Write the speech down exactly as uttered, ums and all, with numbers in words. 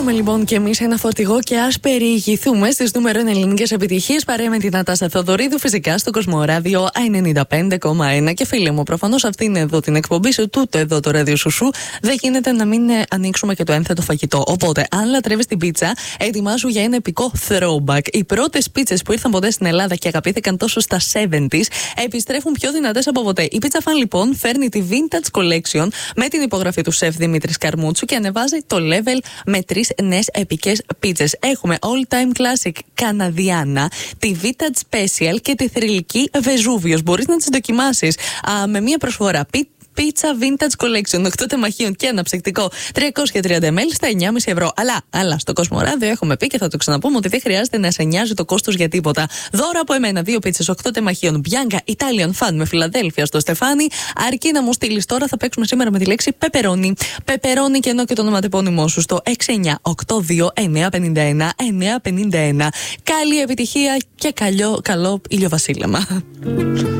Κάνουμε λοιπόν κι εμείς ένα φορτηγό και ας περιηγηθούμε στις νούμερο ένα ελληνικές επιτυχίες παρέα με την Νατάσα Θοδωρίδου, φυσικά στο Κοσμοράδιο ενενήντα πέντε κόμμα ένα. Και φίλε μου, προφανώς αυτή είναι εδώ την εκπομπή σου, τούτο εδώ το ράδιο σου σου. Δεν γίνεται να μην ανοίξουμε και το ένθετο φαγητό. Οπότε, αν λατρεύεις την πίτσα, ετοιμάσου για ένα επικό throwback. Οι πρώτες πίτσες που ήρθαν ποτέ στην Ελλάδα και αγαπήθηκαν τόσο στα εβδομήντα επιστρέφουν πιο δυνατές από ποτέ. Η Pizza Fan λοιπόν φέρνει τη Vintage Collection με την υπογραφή του σεφ Δημήτρης Καρμούτσου και ανεβάζει το level με τρεις νέες επικές πίτσες. Έχουμε All Time Classic Καναδιάνα, τη Vintage Special και τη θρυλική Βεζούβιος. Μπορείς να τις δοκιμάσεις α, με μία προσφορά. Pizza Vintage Collection, οκτώ τεμαχίων και ένα ψυκτικό τριακόσια τριάντα μιλιλίτρα στα εννιά κόμμα πέντε ευρώ. Αλλά, αλλά στο Κοσμοράδιο έχουμε πει και θα το ξαναπούμε ότι δεν χρειάζεται να σε νοιάζει το κόστος για τίποτα. Δώρο από εμένα, δύο πίτσες, οκτώ τεμαχίων, Bianca Italian Fan με Φιλαδέλφια στο Στεφάνι. Αρκεί να μου στείλεις τώρα, θα παίξουμε σήμερα με τη λέξη πεπερώνι. Πεπερώνι και ενώ και το ονοματεπώνυμό σου στο έξι εννιά οκτώ δύο εννιά πέντε ένα εννιά πέντε ένα. Καλή επιτυχία και καλό, καλό ηλιοβασίλεμα.